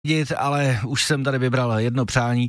ale už jsem tady vybral jedno přání.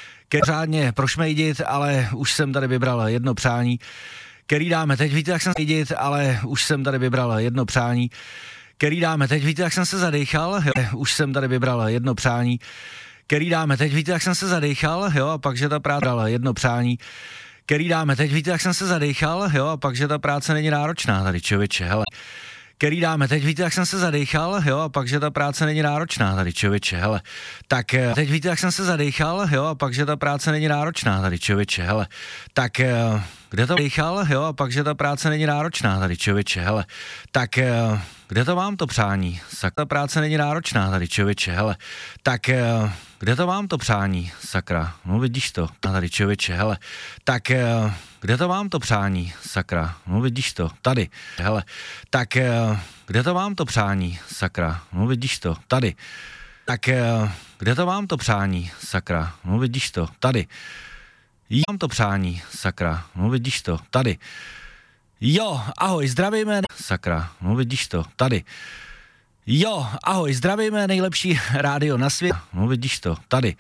Řádně prošmejdit, ale už jsem tady vybral jedno přání. Který dáme teď, víte, jak jsem se jedit, ale už jsem tady vybral jedno přání. Který dáme teď, víte, jak jsem se zadýchal, jo, už jsem tady vybral jedno přání. Který dáme teď, víte, jak jsem se zadýchal, jo, a pak, že ta práce dala jedno přání. Který dáme teď, víte, jak jsem se zadýchal, jo, a pak, že ta práce není náročná tady, člověče, hele. Který dáme teď, víte, jak jsem se zadýchal, jo, a pak, že ta práce není náročná tady, člověče, hele. Tak teď víte, jak jsem se zadýchal, jo, a pak, že ta práce není náročná tady, člověče, hele. Tak kde to dýchal, jo, a pak, že ta práce není náročná tady, člověče, hele. Tak kde to mám to přání? Ta práce není náročná tady, člověče, hele. Tak kde to mám to přání, sakra? No vidíš to, tady, člověče, hele. Tak kde to mám to přání, sakra? No vidíš to, tady, hele. Tak kde to mám to přání, sakra? No vidíš to, tady. Tak kde to mám to přání, sakra? No vidíš to, tady. Mám to přání, sakra, no vidíš to, tady. Jo, ahoj, zdravíme, sakra, no vidíš to, tady. Jo, ahoj, zdravíme, nejlepší rádio na světě, no vidíš to, tady.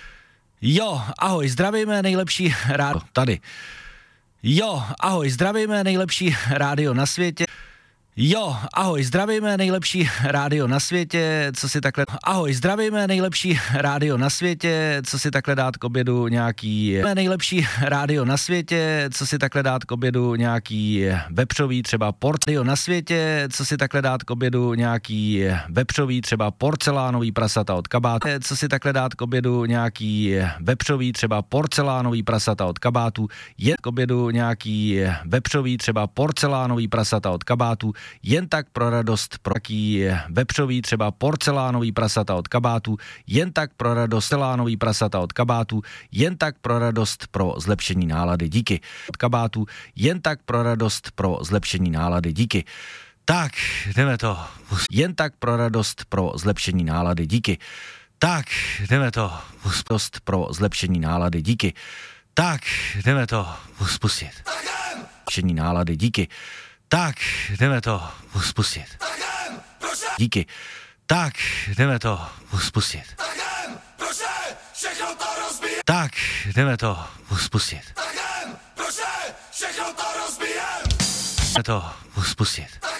Jo, ahoj, zdravíme, nejlepší rádio, tady. Jo, ahoj, zdravíme, nejlepší rádio na světě. Jo, ahoj, zdravíme, nejlepší rádio na světě, co si takhle... Ahoj, zdravíme, nejlepší rádio na světě, co si takhle dát k obědu nějaký... Nejlepší rádio na světě, co si takhle dát k obědu nějaký vepřový třeba porcio na světě, co si takhle dát k obědu nějaký vepřový třeba porcelánový prasata od kabátu, co si takhle dát k obědu nějaký vepřový třeba porcelánový prasata od kabátu, je k obědu nějaký vepřový třeba porcelánový prasata od kabátu, jen tak pro radost, pro jaký vepřový třeba porcelánový prasata od kabátu, jen tak pro radost porcelánový prasata od kabátu, jen tak pro radost pro zlepšení nálady, díky. Od kabátu, jen tak pro radost pro zlepšení nálady, díky. Tak, jdeme to. Jen tak pro radost pro zlepšení nálady, díky. Tak, jdeme to. Radost pro zlepšení nálady, díky. Tak, jdeme to spustit. Zlepšení nálady, díky. Tak, jdeme to spustit. Díky. Tak, jdeme to spustit. Tak, jdeme to spustit. Jdeme to spustit.